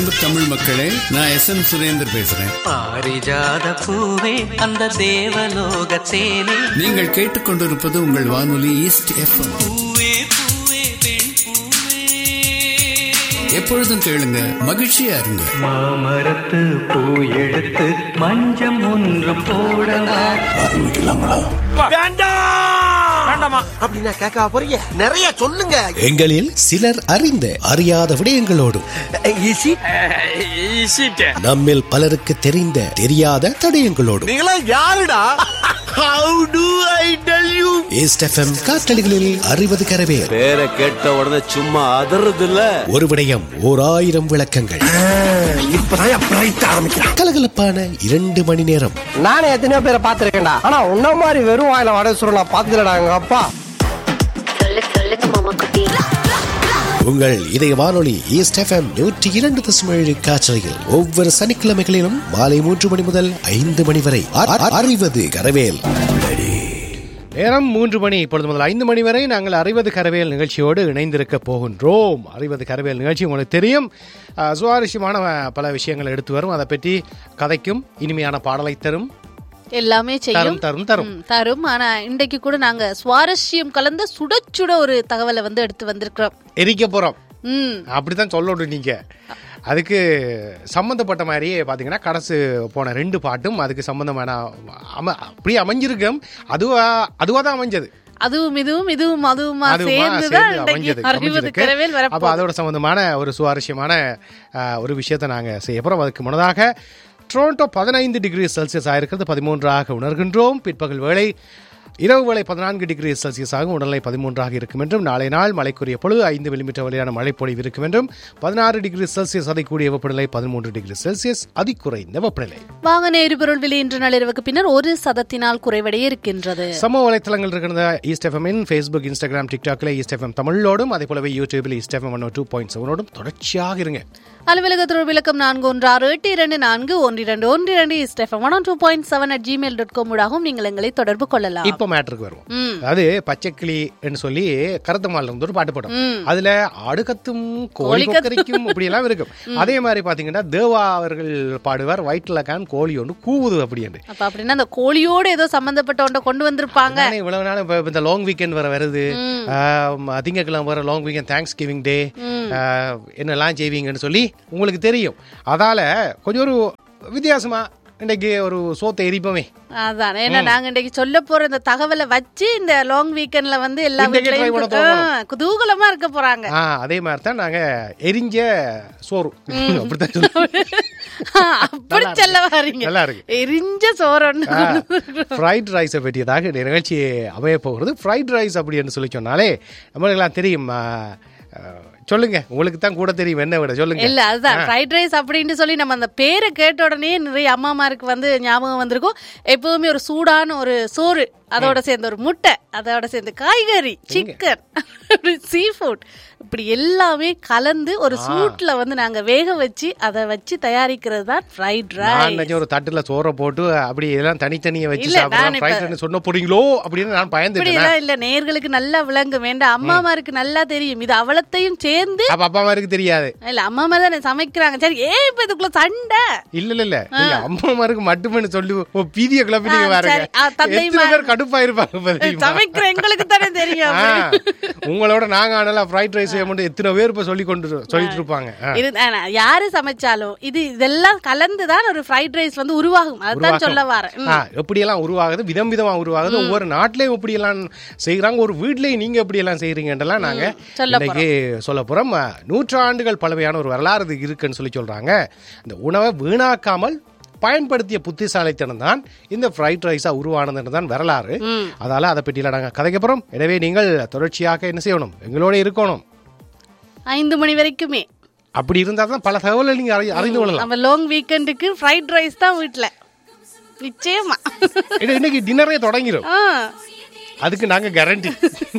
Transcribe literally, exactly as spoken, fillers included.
அன்பு தமிழ் மக்களே, நான் எஸ் எம் சுரேந்தர் பேசுறேன். பாரிஜாத பூவே அந்த தேவலோக தேனே, நீங்கள் கேட்டுக்கொண்டிருப்பது உங்கள் வானொலி ஈஸ்ட் எஃப்எம். பூவே பூவே பெண் பூவே, எப்பொழுதும் கேளுங்க, மகிழ்ச்சியா இருங்க. மாமரத்து பூ எடுத்து மஞ்சம் ஒன்று போடவா. அப்படின்னா கேட்க போறீங்க, நிறைய சொல்லுங்க. எங்களில் சிலர் அறிந்த அறியாத விடயங்களோடும் நம்மில் பலருக்கு தெரிந்த தெரியாத தடயங்களோடும் நீங்களா யாருடா? How do I tell you? East FM காற்றலிகளில் அறிவது கரவே. பேரை கேட்ட உடனே சும்மா அதறது இல்ல. ஒரு விடயம் ஓர் ஆயிரம் விளக்கங்கள். இப்பதான் பிரைட் ஆரம்பிக்கிறான். கலகலப்பான இரண்டு மணி நேரம். நானே எத்தனையோ பேரை பார்த்திருக்கேன்டா, ஆனா உன்ன மாதிரி வெறும் வாயில வடை சுருள் நான் பார்த்ததுலடா எங்க அப்பா. உங்கள் இதய வானொலி ஈஸ்ட் எஃப்எம் நூற்றி இரண்டு தசம் ஏழு காற்றலையில் ஒவ்வொரு சனிக்கிழமைகளிலும் மாலை மூன்று மணி முதல் ஐந்து மணி வரை அறிவது கரவேல். நேரம் மூன்று மணி, இப்பொழுது முதல் ஐந்து மணி வரை நாங்கள் அறிவது கரவேல் நிகழ்ச்சியோடு இணைந்திருக்க போகின்றோம். அறிவது கரவேல் நிகழ்ச்சி உங்களுக்கு தெரியும், சுவாரஸ்யமான பல விஷயங்களை எடுத்து வரும், அதை பற்றி கதைக்கும், இனிமையான பாடலை தரும், எல்லாமே செய்யும், தரும் தரும் தரும். ஆனா இன்றைக்கு கூட நாங்க சுவாரஸ்யம் கலந்த சுட சுட ஒரு தகவலை வந்து எடுத்து வந்திருக்கிறோம். எரிக்க போறோம், அப்படித்தான் சொல்லணும். நீங்க அதுக்கு சம்பந்தப்பட்ட மாதிரியே பாத்தீங்கன்னா கடைசி போன ரெண்டு பாட்டும் அதுக்கு சம்பந்தமான அப்படி அமைஞ்சிருக்கும். அதுவா அதுவா தான் அமைஞ்சது. அதுவும் இதுவும் இதுவும் அதுவுமா சேர்ந்துதான் அறிவது கரவேல் வரப்போகுது. அப்ப அதோட சம்பந்தமான ஒரு சுவாரஸ்யமான ஒரு விஷயத்தை நாங்க செய்ய போறோம். அதுக்கு முன்னதாக டொரண்டோ பதினைந்து டிகிரி செல்சியஸ் ஆயிருக்கிறது, பதிமூன்றாக உணர்கின்றோம். பிற்பகல் வேளை இரவு வேளை பதினான்கு டிகிரி செல்சியஸாக உடல்நிலை பதிமூன்றாக இருக்கும் என்றும், நாளை நாள் மழைக்குரிய பொழுது ஐந்து மில்லிமீட்டர் வரையான மழை பொழிவு இருக்கும் என்றும், பதினாறு டிகிரி செல்சியஸ் அதிகூடிய வெப்பநிலை, பதிமூன்று டிகிரி செல்சியஸ் அதிகுறைந்த வெப்பநிலை. வாகன எரிபொருள் விலை இன்று நள்ளிரவுக்கு பின்னர் ஒரு சதத்தினால் குறைவடைய இருக்கின்றது. சமூக வலைத்தளங்கள் இருக்கின்ற ஈஸ்ட் எஃப்எம் ஃபேஸ்புக், இன்ஸ்டாகிராம், டிக்டாக்ல ஈஸ்ட் எஃப்எம் தமிழோடும், அதே போலவே யூடியூபில் east FM one two point செவனோடும் தொடர்ச்சியாக இருங்க. அலுவலகத்தோடு விளக்கம் நான்கு ஒன்று ஆறு எட்டு இரண்டு நான்கு ஒன்று இரண்டு ஒன்று இரண்டு east FM one two point seven at Gmail dot com ஊடாகவும் நீங்கள் எங்களை தொடர்பு கொள்ளலாம். இப்போ மேட்டருக்கு வருவோம். அதாவது பச்சைக்கிளி என்று சொல்லி கருத்தமால இருந்து ஒரு பாட்டு போடும். அதுல ஆடுகத்தும் கோழி கொக்கரிக்கும் இப்படி எல்லாம் இருக்கும். அதே மாதிரி பாத்தீங்கன்னா தேவா அவர்கள் பாடுவார், வயிற்றுல கான் கோழி ஒன்று கூவுது அப்படி என்று. அப்ப அப்படின்னா அந்த கோழியோடு ஏதோ சம்பந்தப்பட்ட ஒன்றை கொண்டு வந்திருப்பாங்க. இவ்வளவு நாள் இந்த லாங் வீக்கெண்ட் வர வருது, திங்கக்கிழமை வர லாங் வீக்கெண்ட், தேங்க்ஸ் கிவிங் டே, என்னெல்லாம் செய்வீங்கன்னு சொல்லி உங்களுக்கு தெரியும். அதால கொஞ்சம் ஒரு வித்தியாசமா இன்னைக்கு ஒரு சோத்தை எரிப்போமே. அதான் ஏன்னா நாங்க இன்னைக்கு சொல்ல போற இந்த தகவலை வச்சு இந்த லாங் வீக்கெண்ட்ல வந்து எல்லா வீட்லயும் குதூகலமா இருக்க போறாங்க. அதே மாதிரி தான் நாங்க எரிஞ்ச சோறு அப்படித்தான் சொல்லுவோம். அப்படி சொல்ல வரீங்க, நல்லா இருக்கு. எரிஞ்ச சோறு ஃப்ரைட் ரைஸை பற்றியதாக நிகழ்ச்சி அமைய போகிறது. ஃப்ரைட் ரைஸ் அப்படின்னு சொல்லி சொன்னாலே நம்மளுக்கெல்லாம் தெரியும். சொல்லுங்க, உங்களுக்கு தான் கூட தெரியும், என்ன விட சொல்லுங்க. இல்ல அதுதான் ஃப்ரைட் ரைஸ் அப்படின்னு சொல்லி நம்ம அந்த பேரை கேட்ட உடனே நிறைய அம்மாமாருக்கு வந்து ஞாபகம் வந்திருக்கும். எப்பவுமே ஒரு சூடான ஒரு சோறு, அதோட சேர்ந்து ஒரு முட்டை, அதோட சேர்ந்து காய்கறி, சிக்கன், சீ ஃபுட், இப்படி எல்லாமே கலந்து ஒரு சூட்ல வந்து நாங்க வேக வச்சு அதை வச்சு தயாரிக்கிறது தான் ஃப்ரைட் ரைஸ். ஒரு தட்டுல சோறை போட்டு அப்படி எல்லாம் தனித்தனியா வச்சு சொன்ன போறீங்களோ அப்படின்னு நான் பயந்துட்டேன். இல்ல, நேர்களுக்கு நல்லா விளங்க வேண்டாம், அம்மாமாருக்கு நல்லா தெரியும். இது அவளத்தையும் சேர்ந்து அப்பாமாருக்கு தெரியாது. இல்ல, அம்மாமா தானே சமைக்கிறாங்க. சரி, ஏன் இப்ப இதுக்குள்ள சண்டை? இல்ல இல்ல இல்ல அம்மாமாருக்கு மட்டுமே சொல்லி பீதிய கிளப்பினீங்க பாருங்க. கடுப்பா இருப்பாங்க, சமைக்கிற எங்களுக்கு தானே தெரியும். உங்களோட நாங்க ஆனால ஃப்ரைட் ரைஸ் எத்தனை பேர் இப்ப சொல்லி கொண்டு சொல்லிட்டு இருப்பாங்க. யாரு சமைச்சாலும் இது இதெல்லாம் கலந்துதான் ஒரு ஃப்ரைட் ரைஸ் வந்து உருவாகும். அதுதான் சொல்ல வரேன். எப்படி எல்லாம் உருவாகுது, விதம் விதமா உருவாகுது, ஒவ்வொரு நாட்டிலயும் எப்படி எல்லாம் செய்யறாங்க, ஒரு வீட்லயும் நீங்க எப்படி எல்லாம் செய்யறீங்கன்றலாம் நாங்க இன்னைக்கு சொல்ல போறோம். நூற்றாண்டுகள் பழமையான ஒரு வரலாறு இருக்குன்னு சொல்லி சொல்றாங்க. இந்த உணவை வீணாக்காமல் பயன்படுத்திய புத்திசாலித்தனம் தான் இந்த ஃப்ரைட் ரைஸா உருவானது தான் வரலாறு. அதால அதை பற்றியில நாங்கள் கதைக்க போறோம். எனவே நீங்கள் தொடர்ச்சியாக என்ன செய்யணும், எங்களோட இருக்கணும் ஐந்து மணி வரைக்குமே. அப்படி இருந்தா தான் பல தகவலை நீங்க அறிந்து கொள்ளலாம். நம்ம லாங் வீக்கெண்டுக்கு ஃப்ரைட் ரைஸ் தான் வீட்டுல நிச்சயமா. இன்னைக்கு டின்னரே தொடங்கிடும், அதுக்கு நாங்க கேரண்டி.